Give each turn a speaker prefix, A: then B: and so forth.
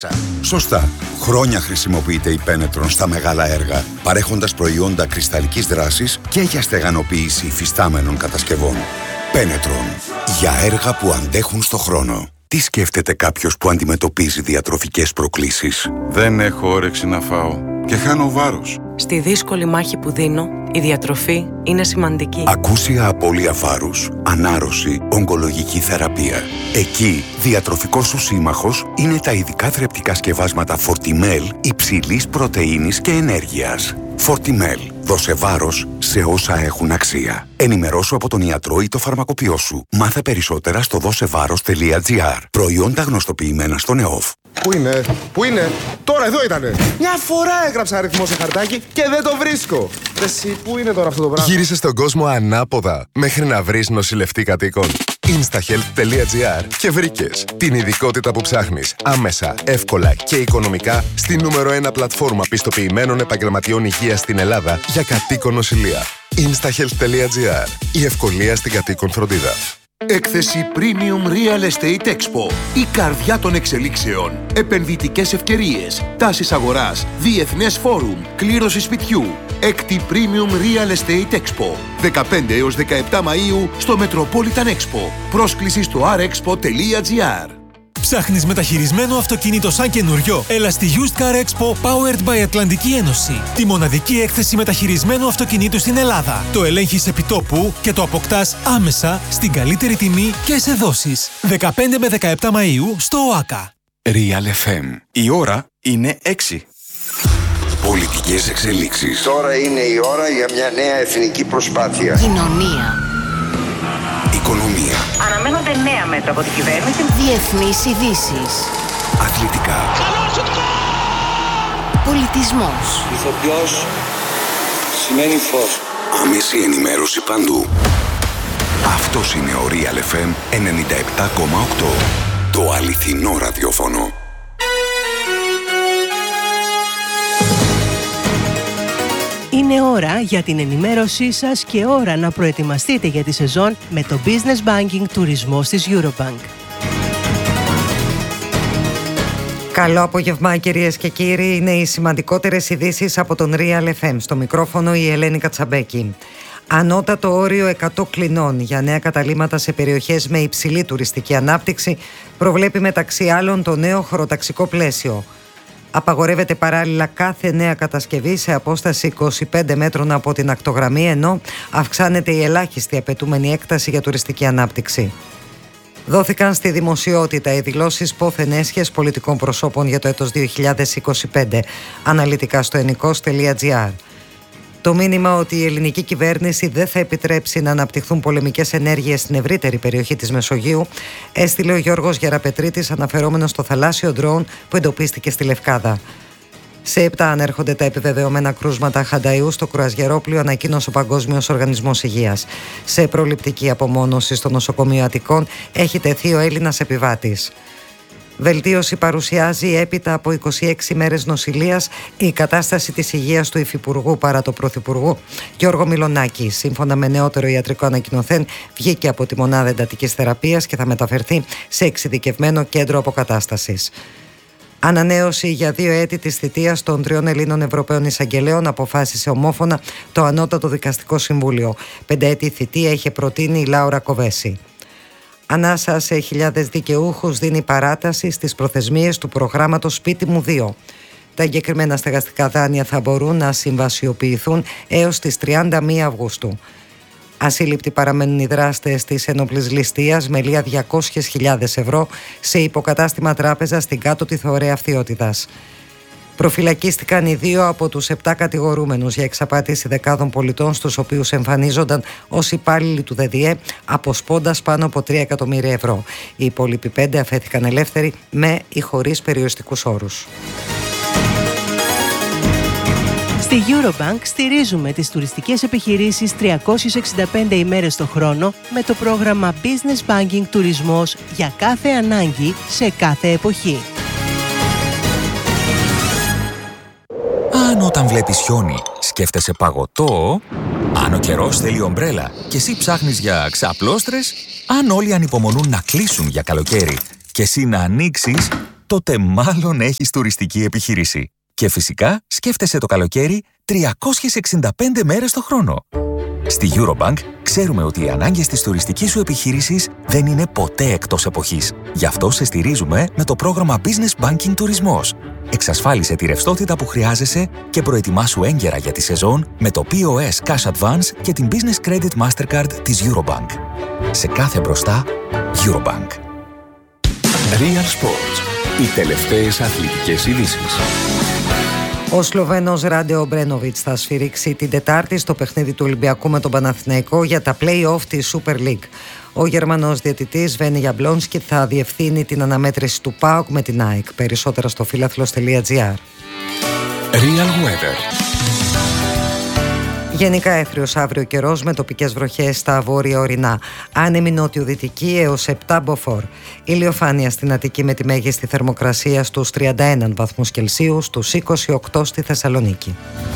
A: Σωστά. Χρόνια χρησιμοποιείται η Πένετρον στα μεγάλα έργα, παρέχοντας προϊόντα κρυσταλλικής δράσης και για στεγανοποίηση υφιστάμενων κατασκευών. Πένετρον. Για έργα που αντέχουν στο χρόνο. Τι σκέφτεται κάποιος που αντιμετωπίζει διατροφικές προκλήσεις?
B: Δεν έχω όρεξη να φάω και χάνω βάρος.
C: Στη δύσκολη μάχη που δίνω, η διατροφή είναι σημαντική.
A: Ακούσια απώλεια βάρους, ανάρρωση, ογκολογική θεραπεία. Εκεί, διατροφικός σου σύμμαχος είναι τα ειδικά θρεπτικά σκευάσματα Fortimel υψηλής πρωτεΐνης και ενέργειας. Fortimel. Δώσε βάρος σε όσα έχουν αξία. Ενημερώσου από τον ιατρό ή το φαρμακοποιό σου. Μάθε περισσότερα στο δώσεβάρος.gr. Προϊόντα γνωστοποιημένα στον ΕΟΦ.
D: Πού είναι, τώρα εδώ ήτανε. Μια φορά έγραψα αριθμό σε χαρτάκι και δεν το βρίσκω. Εσύ, πού είναι τώρα αυτό το πράγμα?
E: Γύρισε στον κόσμο ανάποδα μέχρι να βρεις νοσηλευτή κατοίκων. Instahealth.gr και βρήκες την ειδικότητα που ψάχνεις άμεσα, εύκολα και οικονομικά στη νούμερο 1 πλατφόρμα πιστοποιημένων επαγγελματιών υγείας στην Ελλάδα για κατοίκον νοσηλεία. Instahealth.gr. Η ευκολία στην κατοίκον φροντίδα.
F: Έκθεση Premium Real Estate Expo. Η καρδιά των εξελίξεων. Επενδυτικές ευκαιρίες. Τάσεις αγοράς. Διεθνές φόρουμ. Κλήρωση σπιτιού. Έκτη Premium Real Estate Expo. 15 έως 17 Μαΐου στο Metropolitan Expo. Πρόσκληση στο rexpo.gr.
G: Ψάχνεις μεταχειρισμένο αυτοκίνητο σαν καινούριο? Έλα στη Used Car Expo Powered by Ατλαντική Ένωση. Τη μοναδική έκθεση μεταχειρισμένου αυτοκινήτου στην Ελλάδα. Το ελέγχεις επιτόπου και το αποκτάς άμεσα στην καλύτερη τιμή και σε δόσεις. 15 με 17 Μαΐου στο ΟΑΚΑ.
A: Real FM.
B: Η ώρα είναι 6.
A: Πολιτικές εξελίξεις.
H: Τώρα είναι η ώρα για μια νέα εθνική προσπάθεια.
I: Κοινωνία.
A: Οικονομία.
J: Αναμένονται νέα μέτρα από την κυβέρνηση.
I: Διεθνείς ειδήσεις.
A: Αθλητικά.
I: Πολιτισμός.
K: Ηθοποιός σημαίνει φως.
A: Άμεση ενημέρωση παντού. Αυτός είναι ο Real FM 97,8. Το αληθινό ραδιόφωνο.
L: Είναι ώρα για την ενημέρωσή σας και ώρα να προετοιμαστείτε για τη σεζόν με το Business Banking τουρισμός της Eurobank.
M: Καλό απόγευμα κυρίες και κύριοι, είναι οι σημαντικότερες ειδήσεις από τον Real FM. Στο μικρόφωνο η Ελένη Κατσαμπέκη. Ανώτατο όριο 100 κλινών για νέα καταλύματα σε περιοχές με υψηλή τουριστική ανάπτυξη προβλέπει μεταξύ άλλων το νέο χωροταξικό πλαίσιο. Απαγορεύεται παράλληλα κάθε νέα κατασκευή σε απόσταση 25 μέτρων από την ακτογραμμή, ενώ αυξάνεται η ελάχιστη απαιτούμενη έκταση για τουριστική ανάπτυξη. Δόθηκαν στη δημοσιότητα οι δηλώσεις πόθεν έσχες πολιτικών προσώπων για το έτος 2025, αναλυτικά στο ενικός.gr. Το μήνυμα ότι η ελληνική κυβέρνηση δεν θα επιτρέψει να αναπτυχθούν πολεμικές ενέργειες στην ευρύτερη περιοχή της Μεσογείου έστειλε ο Γιώργος Γεραπετρίτης, αναφερόμενος στο θαλάσσιο ντρόουν που εντοπίστηκε στη Λευκάδα. Σε 7 ανέρχονται τα επιβεβαιωμένα κρούσματα χανταϊού στο κρουαζιερόπλοιο, ανακοίνωσε ο Παγκόσμιος Οργανισμός Υγείας. Σε προληπτική απομόνωση στο νοσοκομείο Αττικών έχει τεθεί ο Έλληνας επιβάτης. Βελτίωση παρουσιάζει έπειτα από 26 μέρες νοσηλείας η κατάσταση της υγείας του Υφυπουργού παρά το Πρωθυπουργού Γιώργο Μιλονάκη. Σύμφωνα με νεότερο ιατρικό ανακοινωθέν, βγήκε από τη μονάδα εντατικής θεραπείας και θα μεταφερθεί σε εξειδικευμένο κέντρο αποκατάστασης. Ανανέωση για 2 έτη της θητείας των 3 Ελλήνων Ευρωπαίων Εισαγγελέων αποφάσισε ομόφωνα το Ανώτατο Δικαστικό Συμβούλιο. 5 έτη θητεία είχε προτείνει η Λάουρα Κοβέση. Ανάσα σε χιλιάδες δικαιούχους δίνει παράταση στις προθεσμίες του προγράμματος Σπίτι μου 2. Τα εγκεκριμένα στεγαστικά δάνεια θα μπορούν να συμβασιοποιηθούν έως τις 31 Αυγούστου. Ασύλληπτοι παραμένουν οι δράστες της ένοπλης ληστείας με λία 200.000 ευρώ σε υποκατάστημα τράπεζα στην Κάτωτη Θωρέα Φθιώτιδας. Προφυλακίστηκαν οι 2 από τους 7 κατηγορούμενους για εξαπάτηση δεκάδων πολιτών, στους οποίους εμφανίζονταν ως υπάλληλοι του ΔΔΕ, αποσπώντας πάνω από 3 εκατομμύρια ευρώ. Οι υπόλοιποι 5 αφέθηκαν ελεύθεροι με ή χωρίς περιοριστικούς όρους.
L: Στη Eurobank στηρίζουμε τις τουριστικές επιχειρήσεις 365 ημέρες το χρόνο με το πρόγραμμα Business Banking Τουρισμός για κάθε ανάγκη σε κάθε εποχή.
N: Αν όταν βλέπεις χιόνι σκέφτεσαι παγωτό, αν ο καιρός θέλει ομπρέλα και εσύ ψάχνεις για ξαπλώστρες, αν όλοι ανυπομονούν να κλείσουν για καλοκαίρι και εσύ να ανοίξεις, τότε μάλλον έχεις τουριστική επιχείρηση. Και φυσικά σκέφτεσαι το καλοκαίρι 365 μέρες το χρόνο. Στη Eurobank ξέρουμε ότι οι ανάγκες της τουριστικής σου επιχείρησης δεν είναι ποτέ εκτός εποχής. Γι' αυτό σε στηρίζουμε με το πρόγραμμα Business Banking Τουρισμός. Εξασφάλισε τη ρευστότητα που χρειάζεσαι και προετοιμάσου έγκαιρα για τη σεζόν με το POS Cash Advance και την Business Credit Mastercard της Eurobank. Σε κάθε μπροστά, Eurobank.
O: Real Sports. Οι τελευταίες αθλητικές ειδήσεις.
M: Ο Σλοβαίνος Ράντε Ομπρένοβιτς θα σφυρίξει την Τετάρτη στο παιχνίδι του Ολυμπιακού με τον Παναθηναϊκό για τα play-off της Super League. Ο Γερμανός διαιτητής Βένι Γιαμπλόνσκι θα διευθύνει την αναμέτρηση του ΠΑΟΚ με την ΑΕΚ. Περισσότερα στο φύλαθλος.gr.
O: Real Weather.
M: Γενικά έθριος αύριο καιρός με τοπικές βροχές στα βόρεια ορεινά. Άνεμη νότιο-δυτική έως 7 μποφόρ. Ηλιοφάνεια στην Αττική με τη μέγιστη θερμοκρασία στους 31 βαθμούς Κελσίου, στους 28 στη Θεσσαλονίκη.